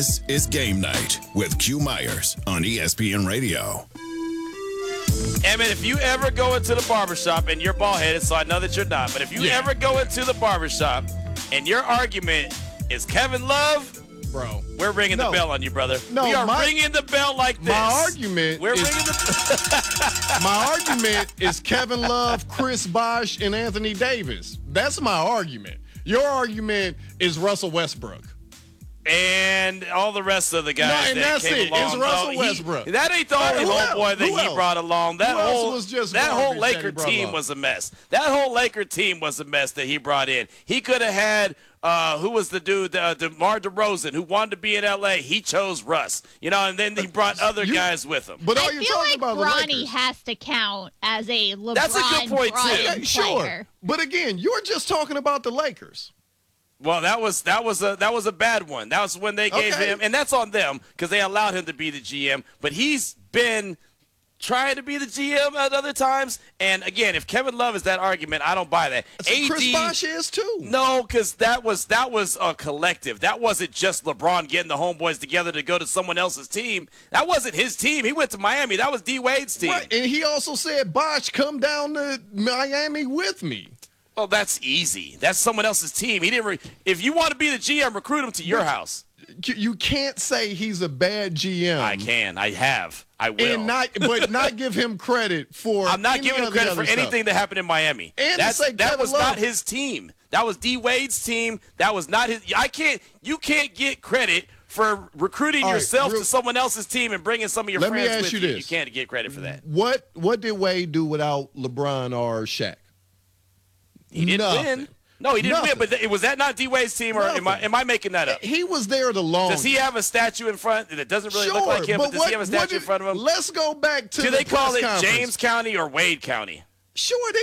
This is Game Night with Q Myers on ESPN Radio. And man, if you ever go into the barbershop and you're bald-headed, so I know that you're not, but if you ever go into the barbershop and your argument is Kevin Love, bro, we're ringing the bell on you, brother. No, we are ringing the bell like this. My argument my argument is Kevin Love, Chris Bosh, and Anthony Davis. That's my argument. Your argument is Russell Westbrook. And all the rest of the guys that came along. It's Russell Westbrook. That ain't the only homeboy that he brought along. That whole Laker team was a mess. That whole Laker team was a mess that he brought in. He could have had who was the dude, DeMar DeRozan, who wanted to be in L.A. He chose Russ. And then he brought other guys with him. But I feel like Bronny has to count as a LeBron. That's a good point, too. Yeah, sure. But again, you're just talking about the Lakers. Well, that was a bad one. That was when they gave him, and that's on them because they allowed him to be the GM. But he's been trying to be the GM at other times. And again, if Kevin Love is that argument, I don't buy that. So Chris Bosh is too. No, because that was a collective. That wasn't just LeBron getting the homeboys together to go to someone else's team. That wasn't his team. He went to Miami. That was D Wade's team. Right. And he also said, "Bosh, come down to Miami with me." Well, that's easy. That's someone else's team. He didn't. If you want to be the GM, recruit him to your house. You can't say he's a bad GM. I can. I have. I will. But not give him credit for. I'm not giving him credit for anything that happened in Miami. And that was not his team. That was D Wade's team. That was not his. You can't get credit for recruiting yourself to someone else's team and bringing some of your friends with you. Let me ask you this. You can't get credit for that. What did Wade do without LeBron or Shaq? He didn't win. No, he didn't win. But was that not D Wade's team, or am I making that up? He was there the longest. Does he have a statue in front that doesn't really look like him? But does he have a statue in front of him? Let's go back to. Do they call it James County or Wade County? Sure,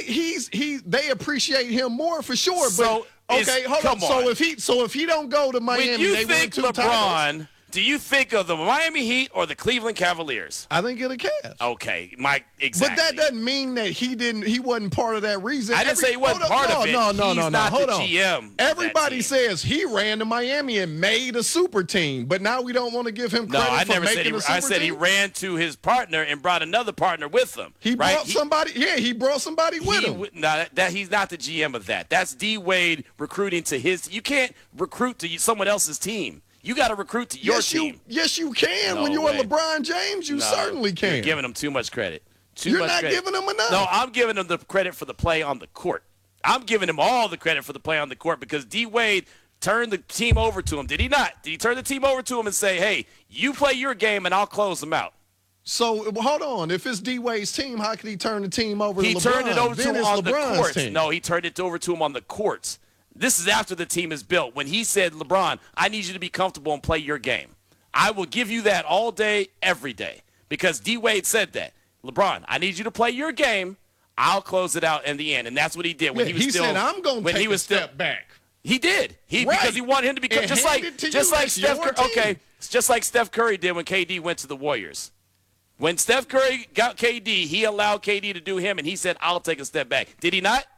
they appreciate him more for sure. So okay, hold on. So if he don't go to Miami, when you they think win 2 LeBron. titles. Do you think of the Miami Heat or the Cleveland Cavaliers? I think of the Cavs. Okay, Mike, exactly. But that doesn't mean that he wasn't part of that reason. I didn't say he wasn't part of it. No. He's not the GM. Everybody says he ran to Miami and made a super team, but now we don't want to give him credit for making a super team. I said he ran to his partner and brought another partner with him. He brought somebody. Yeah, he brought somebody with him. No, he's not the GM of that. That's D Wade recruiting to his. You can't recruit to someone else's team. You got to recruit to your team. Yes, you can. No when you're LeBron James, you certainly can. You're giving him too much credit. You're not giving him enough. No, I'm giving him the credit for the play on the court. I'm giving him all the credit for the play on the court because D. Wade turned the team over to him. Did he not? Did he turn the team over to him and say, hey, you play your game and I'll close them out? So, hold on. If it's D. Wade's team, how could he turn the team over to LeBron? He turned it over to him on the courts. Team. No, he turned it over to him on the courts. This is after the team is built. When he said, LeBron, I need you to be comfortable and play your game. I will give you that all day, every day. Because D. Wade said that. LeBron, I need you to play your game. I'll close it out in the end. And that's what he did. When he said, I'm going to take a step back. He did. Because he wanted him to become just like Steph Curry. Okay, it's just like Steph Curry did when KD went to the Warriors. When Steph Curry got KD, he allowed KD to do him, and he said, I'll take a step back. Did he not?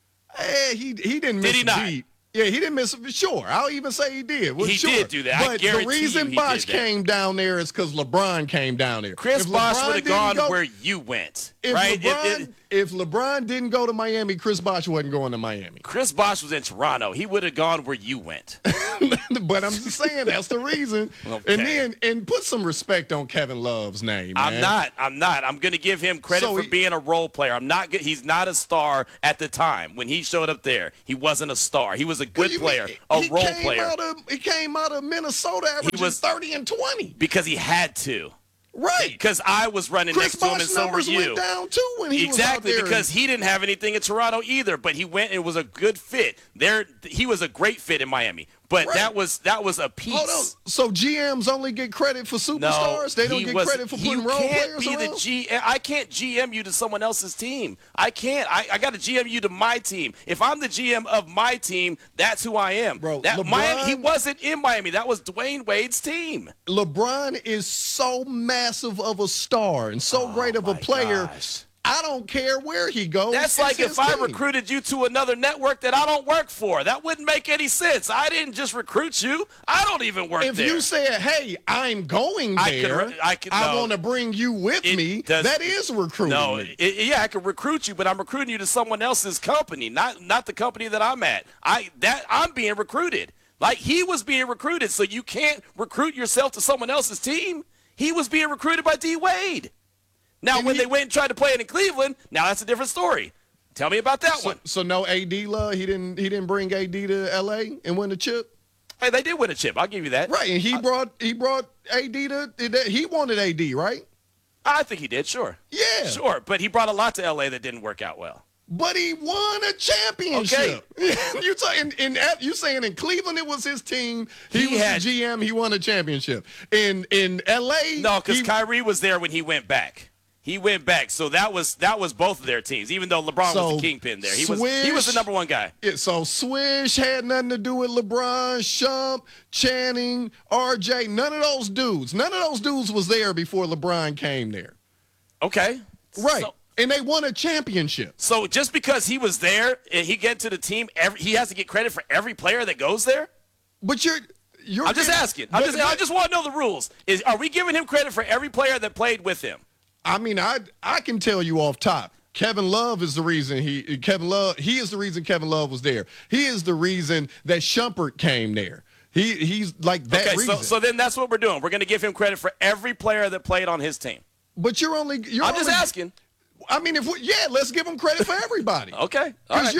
Hey, he didn't miss a beat. Yeah, he didn't miss it. Sure, I'll even say he did. Well, he did do that. But the reason Bosh came down there is because LeBron came down there. Chris Bosh would have gone where you went, right? If LeBron didn't go to Miami, Chris Bosh wasn't going to Miami. Chris Bosh was in Toronto. He would have gone where you went. But I'm just saying that's the reason. Okay. And put some respect on Kevin Love's name. Man. I'm not. I'm going to give him credit for being a role player. He's not a star at the time. When he showed up there, he wasn't a star. He was a good player, a role player. He came out of Minnesota averaging 30 and 20. Because he had to. Right. Because I was running next to him and so were you. Went down too when he was out there. Because he didn't have anything in Toronto either, but he went and it was a good fit. He was a great fit in Miami. But that was a piece. Hold on. So GMs only get credit for superstars? They don't get credit for putting role players around? I can't GM you to someone else's team. I can't. I got to GM you to my team. If I'm the GM of my team, that's who I am. Bro, Miami, he wasn't in Miami. That was Dwayne Wade's team. LeBron is so massive of a star and so great of a player. Gosh. I don't care where he goes. That's like if I recruited you to another network that I don't work for. That wouldn't make any sense. I didn't just recruit you. I don't even work there. If you said, hey, I'm going there, I want to bring you with me, that is recruiting me. Yeah, I could recruit you, but I'm recruiting you to someone else's company, not the company that I'm at. I'm being recruited. Like he was being recruited, so you can't recruit yourself to someone else's team. He was being recruited by D. Wade. Now, when they went and tried to play it in Cleveland, now that's a different story. Tell me about that one. So no AD love. He didn't bring AD to LA and win the chip. Hey, they did win a chip. I'll give you that. Right, and he brought AD to. He wanted AD, right? I think he did. Sure. Yeah. Sure, but he brought a lot to LA that didn't work out well. But he won a championship. Okay. You saying in Cleveland it was his team. He was the GM. He won a championship. In LA, no, because Kyrie was there when he went back. He went back, so that was both of their teams. Even though LeBron was the kingpin there, he was the number one guy. So Swish had nothing to do with LeBron, Shump, Channing, RJ. None of those dudes was there before LeBron came there. Okay, right, and they won a championship. So just because he was there and he get to the team, he has to get credit for every player that goes there. But I'm just asking. I just want to know the rules. Are we giving him credit for every player that played with him? I mean, I can tell you off top. Kevin Love is the reason he is the reason Kevin Love was there. He is the reason that Shumpert came there. He's like that reason. So then that's what we're doing. We're going to give him credit for every player that played on his team. But I'm just asking. I mean, let's give him credit for everybody. Okay. Because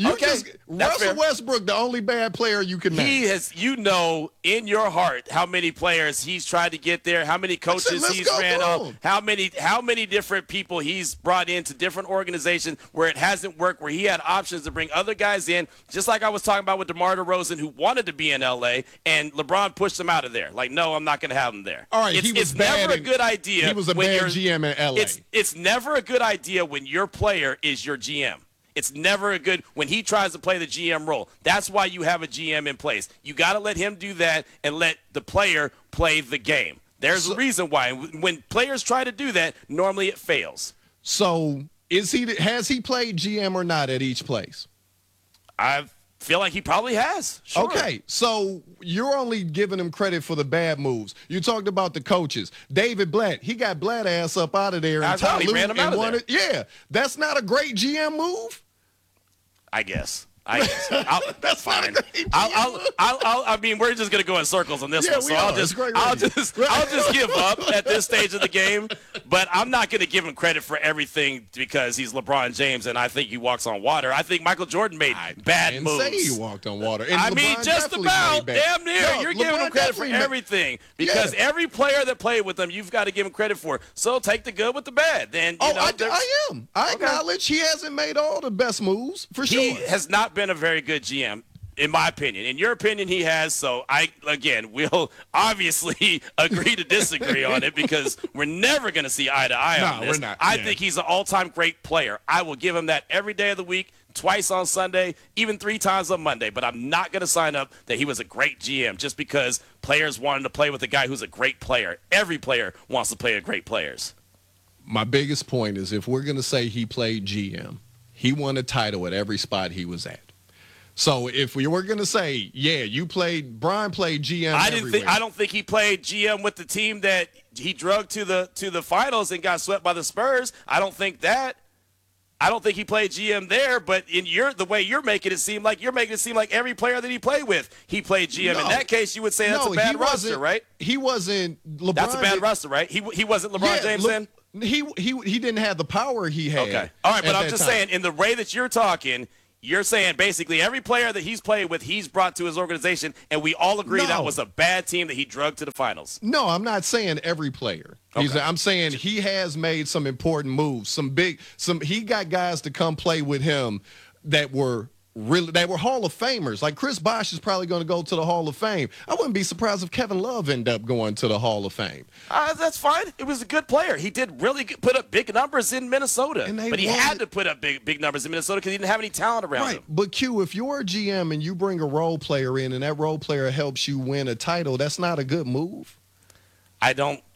Russell Westbrook, the only bad player you can name. He has, in your heart how many players he's tried to get there, how many coaches he's ran on, how many different people he's brought into different organizations where it hasn't worked, where he had options to bring other guys in, just like I was talking about with DeMar DeRozan, who wanted to be in L.A., and LeBron pushed him out of there. Like, no, I'm not going to have him there. All right, it's never a good idea. He was a bad GM in L.A. It's never a good idea when your player is your GM. It's never a good when he tries to play the GM role. That's why you have a GM in place. You got to let him do that and let the player play the game. There's a reason why. When players try to do that, normally it fails. So has he played GM or not at each place? I feel like he probably has. Sure. Okay, so you're only giving him credit for the bad moves. You talked about the coaches. David Blatt, he got Blatt ass up out of there. He ran him out of there. Yeah, that's not a great GM move. I guess. That's fine. I mean, we're just gonna go in circles on this one, so I'll just give up at this stage of the game. But I'm not gonna give him credit for everything because he's LeBron James and I think he walks on water. I think Michael Jordan made bad moves. I didn't say he walked on water. And I mean, just about, damn near. No, you're giving him credit for everything because every player that played with him, you've got to give him credit for. So take the good with the bad. Then I am. I acknowledge he hasn't made all the best moves for sure. He has not been a very good GM, in my opinion. In your opinion, he has. So we'll obviously agree to disagree on it because we're never going to see eye to eye on this. We're not. I think he's an all-time great player. I will give him that every day of the week, twice on Sunday, even 3 times on Monday. But I'm not going to sign up that he was a great GM just because players wanted to play with a guy who's a great player. Every player wants to play with great players. My biggest point is if we're going to say he played GM, he won a title at every spot he was at. So if we were going to say, Brian played GM I don't think he played GM with the team that he drugged to the finals and got swept by the Spurs. I don't think he played GM there, but the way you're making it seem like every player that he played with, he played GM. In that case, you would say that's a bad roster, right? He wasn't LeBron. That's a bad roster, right? He wasn't LeBron James then? He didn't have the power he had. Okay. All right, but I'm just saying, in the way that you're talking, you're saying basically every player that he's played with, he's brought to his organization, and we all agree that was a bad team that he drugged to the finals. No, I'm not saying every player. Okay. I'm saying he has made some important moves. He got guys to come play with him that were Hall of Famers. Like Chris Bosh is probably going to go to the Hall of Fame. I wouldn't be surprised if Kevin Love ended up going to the Hall of Fame. That's fine. It was a good player. He did really put up big numbers in Minnesota. But he had to put up big numbers in Minnesota because he didn't have any talent around him. But Q, if you're a GM and you bring a role player in and that role player helps you win a title, that's not a good move. I don't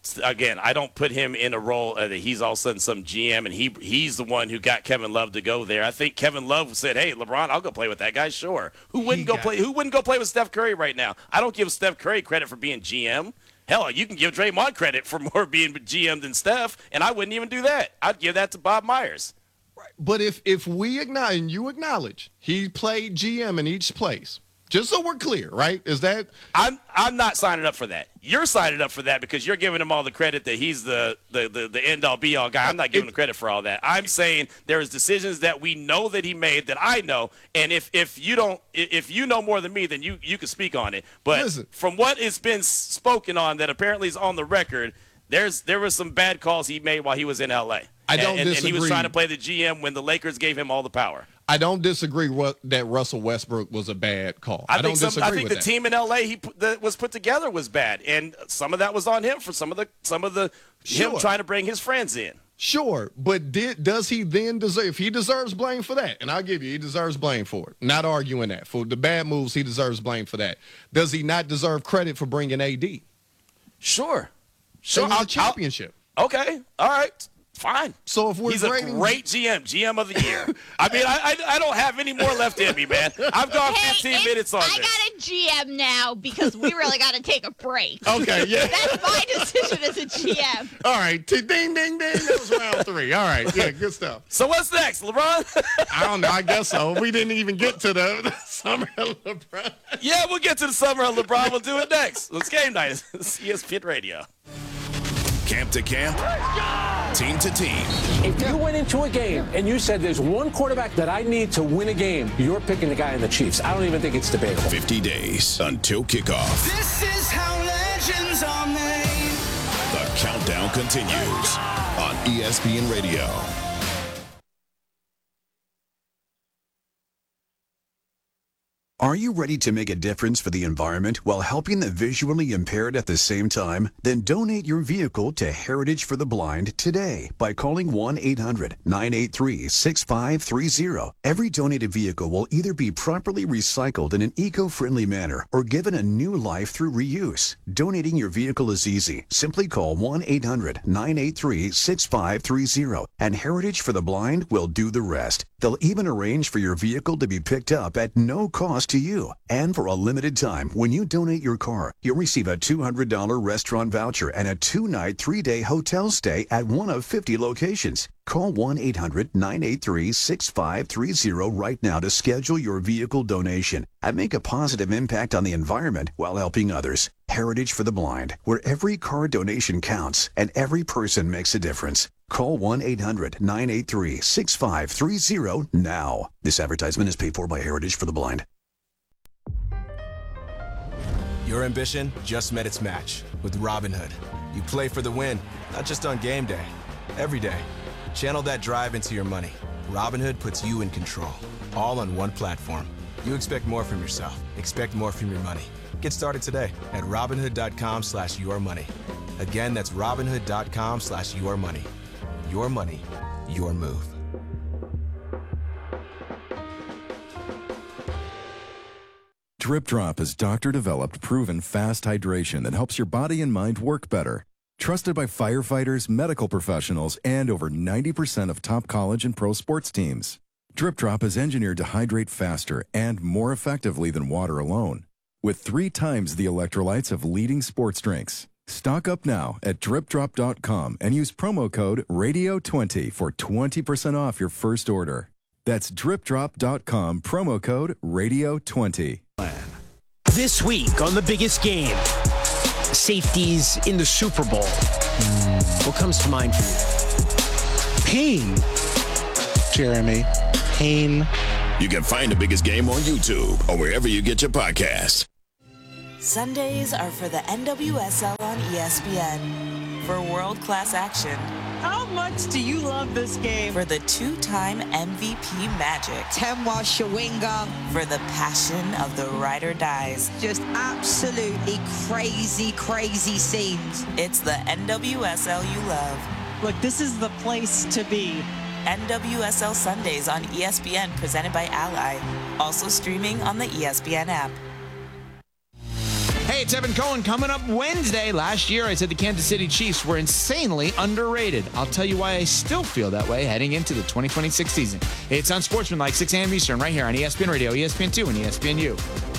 again, I don't put him in a role that he's all of a sudden some GM, and he's the one who got Kevin Love to go there. I think Kevin Love said, "Hey, LeBron, I'll go play with that guy." Sure. Who wouldn't go play with Steph Curry right now? I don't give Steph Curry credit for being GM. Hell, you can give Draymond credit for more being GM than Steph, and I wouldn't even do that. I'd give that to Bob Myers. Right. But if we acknowledge, and you acknowledge, he played GM in each place. Just so we're clear, right? Is that I'm not signing up for that. You're signing up for that because you're giving him all the credit that he's the end all be all guy. I'm not giving him credit for all that. I'm saying there's decisions that we know that he made that I know, and if you know more than me, then you can speak on it. But listen, from what has been spoken on that apparently is on the record, there were some bad calls he made while he was in LA. I don't disagree. And he was trying to play the GM when the Lakers gave him all the power. I don't disagree that Russell Westbrook was a bad call. I think the team in LA that was put together was bad, and some of that was on him for some of the him trying to bring his friends in. Sure, but does he then deserve? If he deserves blame for that, and I'll give you, he deserves blame for it. Not arguing that for the bad moves, he deserves blame for that. Does he not deserve credit for bringing AD? Sure. Championship. Okay, all right. Fine. So if he's a great GM of the year. I mean, I don't have any more left in me, man. I've gone 15 minutes on this. I got a GM now because we really got to take a break. Okay, yeah. That's my decision as a GM. All right. Ding, ding, ding. That was round 3. All right. Yeah, good stuff. So what's next, LeBron? I don't know. I guess so. We didn't even get to the summer of LeBron. Yeah, we'll get to the summer of LeBron. We'll do it next. It's game night. It's ESPN Radio. Camp to camp, team to team. If you went into a game and you said there's one quarterback that I need to win a game, you're picking the guy in the Chiefs. I don't even think it's debatable. 50 days until kickoff. This is how legends are made. The countdown continues on ESPN Radio. Are you ready to make a difference for the environment while helping the visually impaired at the same time? Then donate your vehicle to Heritage for the Blind today by calling 1-800-983-6530. Every donated vehicle will either be properly recycled in an eco-friendly manner or given a new life through reuse. Donating your vehicle is easy. Simply call 1-800-983-6530 and Heritage for the Blind will do the rest. They'll even arrange for your vehicle to be picked up at no cost to you. And for a limited time, when you donate your car, you'll receive a $200 restaurant voucher and a 2-night, 3-day hotel stay at one of 50 locations. Call 1-800-983-6530 right now to schedule your vehicle donation and make a positive impact on the environment while helping others. Heritage for the Blind, where every car donation counts and every person makes a difference. Call 1-800-983-6530 now. This advertisement is paid for by Heritage for the Blind. Your ambition just met its match with Robinhood. You play for the win, not just on game day, every day. Channel that drive into your money. Robinhood puts you in control, all on one platform. You expect more from yourself. Expect more from your money. Get started today at Robinhood.com/yourmoney. Again, that's Robinhood.com/yourmoney. Your money, your move. Drip Drop is doctor-developed, proven fast hydration that helps your body and mind work better. Trusted by firefighters, medical professionals, and over 90% of top college and pro sports teams. Drip Drop is engineered to hydrate faster and more effectively than water alone, with 3 times the electrolytes of leading sports drinks. Stock up now at dripdrop.com and use promo code RADIO20 for 20% off your first order. That's dripdrop.com, promo code RADIO20. This week on The Biggest Game, safeties in the Super Bowl. What comes to mind for you? Pain. Jeremy. Pain. You can find The Biggest Game on YouTube or wherever you get your podcasts. Sundays are for the NWSL on ESPN. For world-class action. How much do you love this game? For the 2-time MVP magic. Temwa Shawinga. For the passion of the ride or dies. Just absolutely crazy, crazy scenes. It's the NWSL you love. Look, this is the place to be. NWSL Sundays on ESPN, presented by Ally. Also streaming on the ESPN app. Hey, it's Evan Cohen coming up Wednesday. Last year, I said the Kansas City Chiefs were insanely underrated. I'll tell you why I still feel that way heading into the 2026 season. It's on Sportsmanlike, 6 a.m. Eastern, right here on ESPN Radio, ESPN2, and ESPNU.